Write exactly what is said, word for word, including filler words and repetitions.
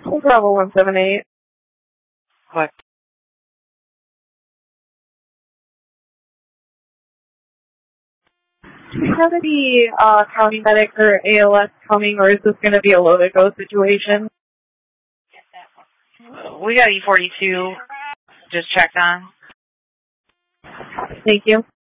Bravo one seven eight. What? Do we have any uh, county medic or A L S coming, or is this going to be a low-to-go situation? We got E forty-two just checked on. Thank you.